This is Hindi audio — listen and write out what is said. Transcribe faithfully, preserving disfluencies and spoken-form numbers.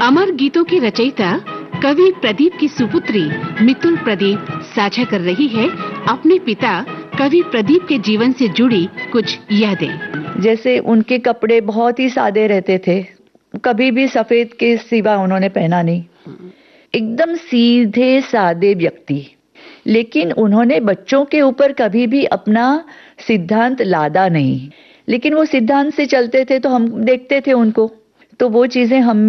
अमर गीतों की रचयिता कवि प्रदीप की सुपुत्री मितुल प्रदीप साझा कर रही है अपने पिता कवि प्रदीप के जीवन से जुड़ी कुछ यादें। जैसे उनके कपड़े बहुत ही सादे रहते थे, कभी भी सफेद के सिवा उन्होंने पहना नहीं। एकदम सीधे सादे व्यक्ति, लेकिन उन्होंने बच्चों के ऊपर कभी भी अपना सिद्धांत लादा नहीं, लेकिन वो सिद्धांत से चलते थे तो हम देखते थे उनको, तो वो चीजें हम